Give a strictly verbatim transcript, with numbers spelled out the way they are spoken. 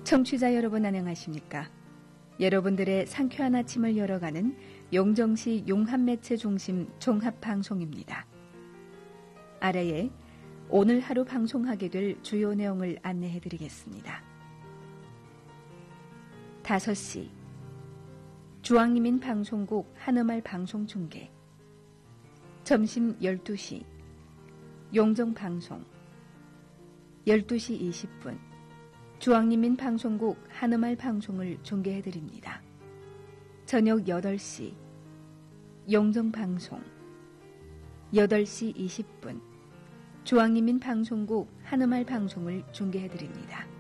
청취자 여러분 안녕하십니까? 여러분들의 상쾌한 아침을 열어가는 용정시 용합매체중심 종합방송입니다. 아래에 오늘 하루 방송하게 될 주요 내용을 안내해드리겠습니다. 다섯 시 주황이민 방송국 한음알 방송 중계. 점심 열두 시 용정방송. 열두 시 이십 분 주황이민 방송국 한음알 방송을 중계해드립니다. 저녁 여덟 시 용정방송. 여덟 시 이십 분 주황이민 방송국 한음알 방송을 중계해드립니다.